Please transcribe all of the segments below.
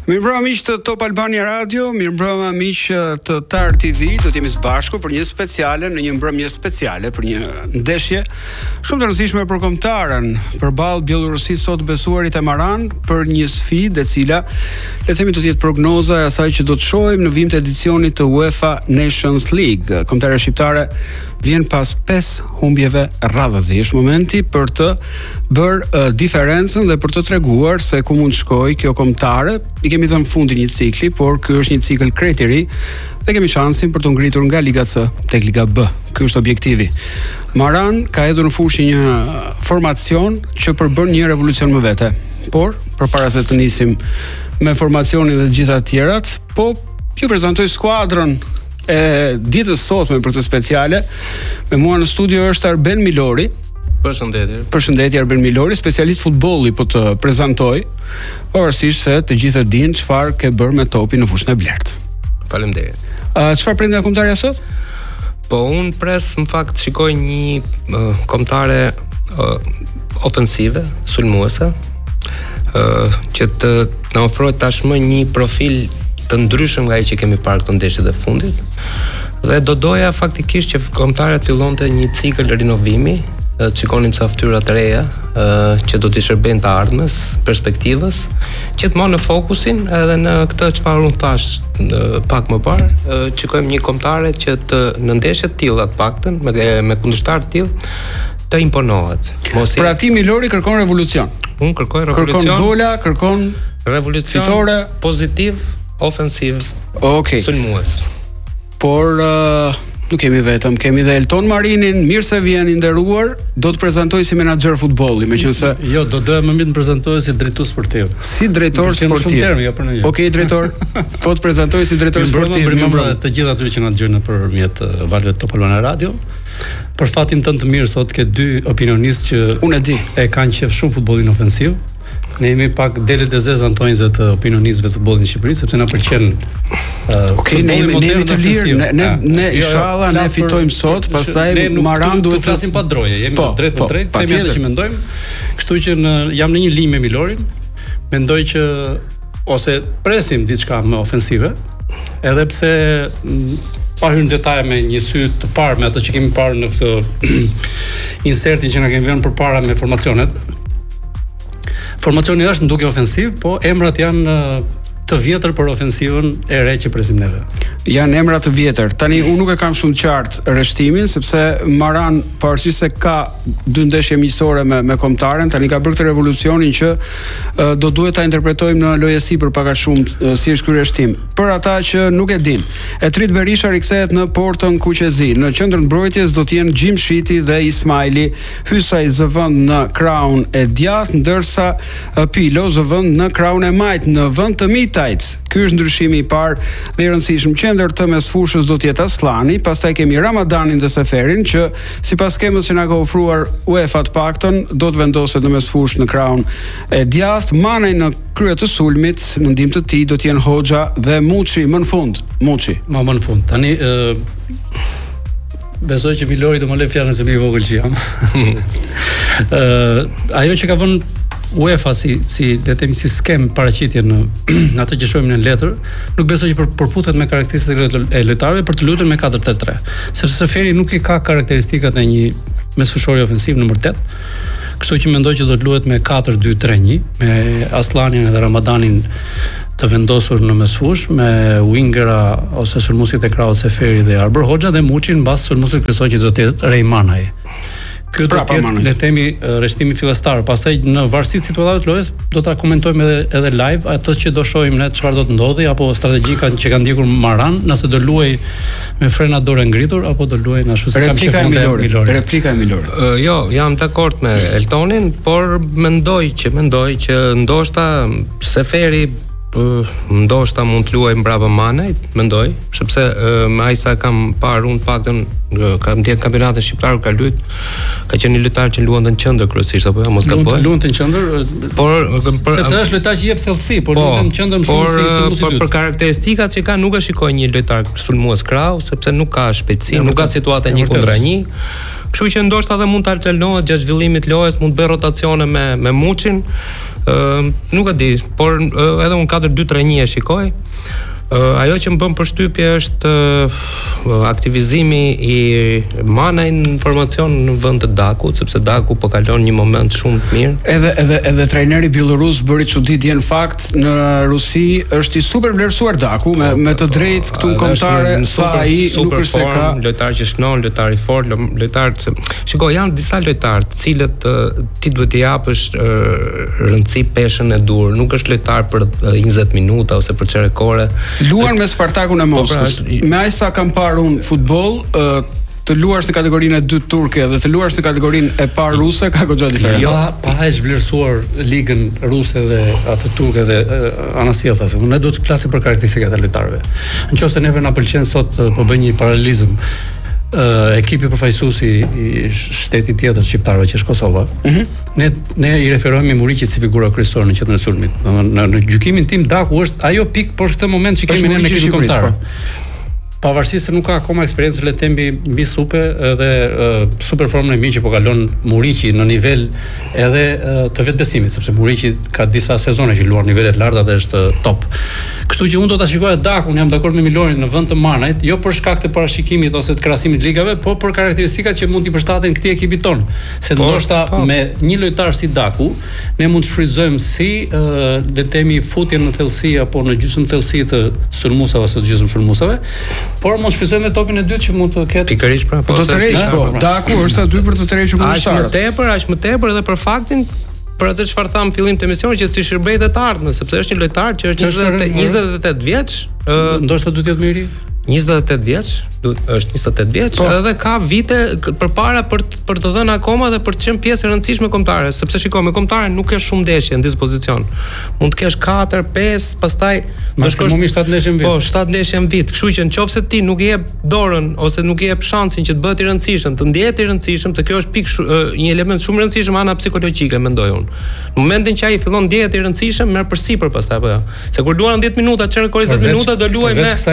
Mirëmbrëma miq të Top Albania Radio, mirëmbrëma miq të Tar TV, do të jemi së bashku për një speciale, në një mbrëmje speciale për një ndeshje shumë të rëndësishme për kombëtarën, përballë Bielorussisë sot besuarit e Maran për një sfidë e cila le të themi do të jetë prognoza e asaj që do të shohim në vijim të edicionit të UEFA Nations League. Kombëtarja shqiptare vjen pas 5 humbjeve radhazi. Është momenti për të bërë diferencën dhe për të treguar se ku mund shkojë kjo kombëtare. I kemi thënë fundin një cikli, por ky është një cikël krejt i ri dhe kemi shansin për të ngritur nga Liga C tek Liga B. Ky është objektivi. Maran ka hedhur në fushë një formacion që përbën një revolucion më vete. Por përpara se të nisim me formacionin dhe të gjitha të tjerat, po ju prezantoj skuadrën e ditës sotme për këtë speciale. Me mua në studio është Arben Milori. Përshëndetje. Përshëndetje Arben Milori, specialist futbolli po të prezantoj, pavarësisht se të gjithë dinë çfarë ke bërë me topin në fushën e blertë. Faleminderit. Çfarë prind nga kombëtarja sot? Po unë pres në fakt shikoj një kombëtare ofensive, sulmuese, që të na ofrojë tashmë një profil të ndryshëm nga ai që kemi parë këto ndeshje të fundit. Dhe do doja faktikisht që kombëtarët fillonte një cikël rinovimi, të shikonim ca fytyra të reja që do t'i shërbejnë të ardhmes, perspektivës, që të marrë në fokusin edhe në këtë çfarë unë thash pak më parë, shikojmë një kombëtare që të në ndeshje të tilla të paktën me kundërshtar të tillë të imponohet. Pra ti Milori kërkon revolucion. Unë kërkoj revolucion. Kërkon gola, kërkon revolucion fitore pozitiv, ofensiv, sulmues. Por nuk kemi vetëm, kemi dhe Elton Marinin, mirë se vjen i nderuar, do të prezantoj si menaxher futbolli, meqense jo, do doja më mirë të prezantoj si drejtues sportiv. Si drejtor sportiv. Shumë termi ja për ne. Okej, drejtor. Po të prezantoj si drejtor sportiv. Mirëmbrëma të gjithë atyre që na dëgjojnë nëpërmjet valëve të Top Albana Radio. Për fatin tënd të mirë sot ke dy opinionistë që unë e di, e kanë qef shumë futbollin ofensiv. Ne jemi pak delet e zezë antonjëse të opinionistëve të futbollit në Shqipëri, sepse na pëlqen ne jemi të lirë, ne inshallah ne fitojmë sot, pastaj Maran duhet të flasim pa droje, jemi drejt për drejt, themi atë që mendojmë. Kështu që jam në një linjë me Milorin, mendoj që ose presim diçka më ofensive, edhe pse pa hyrë në detaje me një sy të parë me atë që kemi parë në këtë insertin që na kemi vënë përpara me formacionet. Formacioni është në duke ofensiv, po emrat janë të vjetër për ofensivën e re që presim neve. Janë emra të vjetër. Tani unë nuk e kam shumë qartë rreshtimin, sepse Maran pavarësisht se ka dy ndeshje miqësore me kombëtaren, tani ka bërë këtë revolucionin që do duhet ta interpretojmë në lojësi për pak a shumë si është ky rreshtim. Për ata që nuk e dinë, Etrit Berisha rikthehet në portën Kuqezi. Në qendrën mbrojtjes do të jenë Gjimshiti dhe Ismaili. Hysaj zëvend në krahun e djathtë, ndërsa Pilo zëvend në krahun e majt në vend të Mitajt. Ky është ndryshimi i parë dhe i rëndësishëm. Qendër të mesfushës do të jetë Aslani, pastaj kemi Ramadanin dhe Seferin që sipas skemës që na ka ofruar UEFA të paktën do të vendoset në mesfushë në krahun e djathtë. Manaj në krye të sulmit, në ndihmë të tij do të jenë Hoxha dhe Muçi më në fund. Muçi. Më në fund. Tani besoj që Milori do më lë fjalën se më i vogël që jam. Ajo që ka vënë UEFA si le të themi si skem paraqitje në atë që shohim në letër, nuk besoj që përputhet me karakteristikat e lojtarëve për të luajtur me 4-3-3, sepse Seferi nuk i ka karakteristikat e një mesfushori ofensiv nëmër 8. Kështu që mendoj që do të luhet me 4-2-3-1, me Aslanin dhe Ramadanin të vendosur në mesfush, me wingera ose sulmuesit e krahut Seferi dhe Arbër Hoxha dhe Muçin mbas sulmuesit kryesor që do të jetë Rejmanaj. Ky do të jetë le të themi rreshtimi fillestar. Pastaj në varësi të situatave të lojës do ta komentojmë edhe live atë që do shohim ne çfarë do të ndodhi apo strategjika që ka ndjekur Maran, nëse do luaj me frena dorë ngritur apo do luaj ashtu si kam qenë Milori. Replika e Milori. Jo, jam dakord me Eltonin, por mendoj që ndoshta Seferi ndoshta mund të luaj mbrapa Manajt, mendoj, sepse me ai sa kam parë unë paktën kam ndjek kampionatin shqiptar ka luajt, ka qenë një lojtar që luante në qendër kryesisht apo jo, mos gaboj. Luante në qendër, por sepse është lojtar që jep thellësi, por luante në qendër më shumë se sulmuesi. Por për karakteristikat që ka nuk e shikoj një lojtar sulmues krau, sepse nuk ka shpejtësi, nuk ka situata 1-1. Kështu që ndoshta edhe mund të alternohet gjatë zhvillimit të lojës, mund të bëj rotacione me Muçin. Nuk e di, por edhe un 4-2-3-1 e shikoj. Ajo që më bën përshtypje është aktivizimi i Manaj në formacion në vend të Dakut, sepse Daku po kalon një moment shumë të mirë. Edhe trajneri bielorus bëri çuditje në fakt në Rusi është i super vlerësuar Daku me të drejtë këtu në kombëtare, sa ai nuk është se ka lojtar që shnon, lojtar i fortë, lojtar shikoj janë disa lojtar të cilët ti duhet t'i japësh rëndësi peshën e dur, nuk është lojtar për 20 minuta ose për çerek ore. Luan me Spartakun e Moskës. Me aq sa kam parë un futboll, të luash në kategorinë e dytë turke dhe të luash në kategorinë e parë ruse ka goxha diferencë. Jo, pa e zhvlerësuar ligën ruse dhe atë turke dhe anasjellta, se ne duhet të flasim për karakteristikat e lojtarëve. Nëse neve na pëlqen sot po bëj një paralelizëm, ekipi përfaqësuesi i shtetit tjetër shqiptarëve që është Kosova. Ne i referohemi Muriqit si figura kryesore në qendrën e sulmit. Në gjykimin tim Daku është ajo pikë për këtë moment që kemi ne me ekipin kombëtar. Pavarësisht se nuk ka akoma eksperiencë le të themi mbi supe edhe super formën e mirë që po kalon Muriqi në nivel edhe të vetbesimit, sepse Muriqi ka disa sezone që luan nivele të larta dhe është top. Kështu që unë do ta shikoja Dakun, jam dakord me Milorin në vend të Manajt, jo për shkak të parashikimit ose të krahasimit ligave, por për karakteristikat që mund t'i përshtaten këtij ekipi ton. Se ndoshta me një lojtar si Daku, ne mund të shfrytëzojmë si le të themi futjen në thellësi apo në gjysmë thellësi të sulmuesave ose të gjysmë sulmuesave, por mund të shfrytëzojmë topin e dytë që mund të ketë pikërisht pra, po të tërheq, po. Daku është aty për të tërhequr kundërshtarët. Aq më tepër edhe për faktin për atë çfarë tham fillim të emisionit që si shërbej dhe të ardhmen, sepse është një lojtar që është 28 vjeç, ndoshta duhet të jetë më i ri. 28 vjeç, është 28 vjeç, edhe ka vite përpara për të dhënë akoma dhe për të qenë pjesë e rëndësishme kombëtare, sepse shikoj me kombëtare nuk ke shumë ndeshje në dispozicion. Mund të kesh 4, 5, pastaj maksimumi 7 ndeshje në vit. Po, 7 ndeshje në vit. Kështu që nëse ti nuk i jep dorën ose nuk i jep shansin që të bëhet i rëndësishëm, të ndihet i rëndësishëm, se kjo është pikë një element shumë i rëndësishëm ana psikologjike, mendoj unë. Në momentin që ai fillon ndihet i rëndësishëm, merr përsipër pastaj apo jo. Se kur luan 10 minuta, çerë 20 minuta do luaj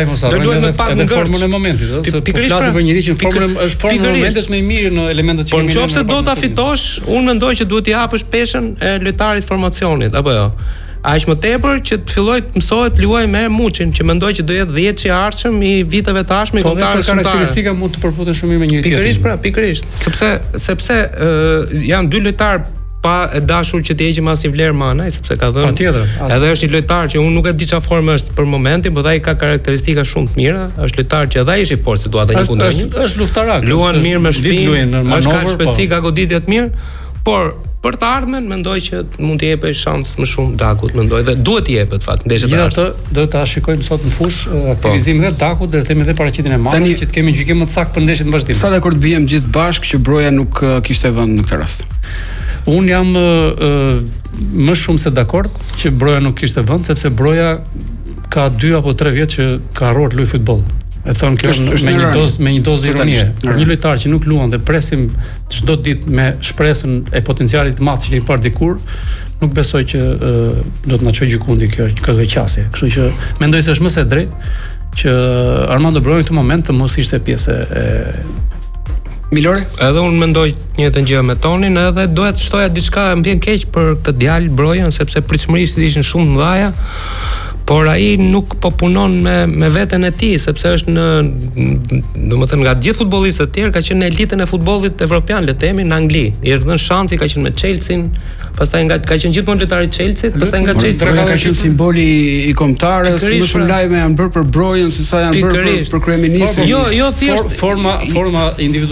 me edhe formën e momentit, ëh, se po flasim për njëri që është forma e momentit më i mirë në elementet që kemi. Por nëse do ta fitosh, unë mendoj që duhet t'i japësh peshën e lojtarit formacionit, apo jo. Aq më tepër që të filloj të mësohet të luajë me Muçin, që mendoj që do jetë 10 i ardhshëm i viteve të ardhshme i kombëtarëve. Po karakteristika mund të përputen shumë mirë me njëri tjetrin. Pikërisht, sepse janë dy lojtarë pa e dashur që të heqim asnjë vlerë Manaj, sepse ka dhënë. Patjetër. Edhe është një lojtar që unë nuk e di çfarë formë është për momentin, por ai ka karakteristika shumë të mira, është lojtar që edhe ai është i fortë situata një kundër një. Është luftarak. Luan mirë me shpinë, është ka shpejtësi, ka goditje të mirë, por për të ardhmen mendoj që mund t'i jepë shans më shumë Dakut, mendoj dhe duhet t'i jepet fakt ndeshjet e ardhshme. Gjithatë do ta shikojmë sot në fush aktivizimin e Dakut, dhe themi edhe paraqitjen e Manajt që të kemi gjykim më të saktë për ndeshjet në vazhdim. Sa dakord bijem gjithë bashkë që Broja nuk kishte vend në këtë rast. Unë jam më shumë se dakord që Broja nuk kishte vend, sepse Broja ka 2 apo 3 vjet që ka harruar të luajë futboll. E thon kjo me një dozë ironie. Për një lojtar që nuk luan dhe presim çdo ditë me shpresën e potencialit të madh që kemi parë dikur, nuk besoj që do të na çojë gjykundi kjo qasje. Kështu që mendoj se është më së drejtë që Armando Broja në këtë moment të mos ishte pjesë e Milori? Edhe unë mendoj njëjtën gjë me Tonin, edhe doja të shtoja diçka, më vjen keq për këtë djalë Brojan sepse pritshmërisht ishin shumë të mëdha, por ai nuk po punon me veten e tij, sepse është domethënë nga të gjithë futbollistët e tjerë ka qenë në elitën e futbollit evropian, le të themi, në Angli. I është dhënë shansi, ka qenë me Chelsea, pastaj ka qenë gjithmonë lojtari i Chelsea, pastaj nga Chelsea ka qenë simboli i kombëtarës, më shumë lajme janë bërë për Brojën se sa janë bërë për kryeministin. Jo thjesht forma individuale